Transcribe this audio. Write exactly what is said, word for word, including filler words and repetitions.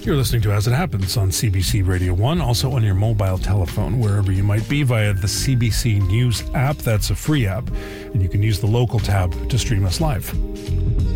You're listening to As It Happens on C B C Radio one, also on your mobile telephone, wherever you might be, via the C B C News app. That's a free app, and you can use the local tab to stream us live.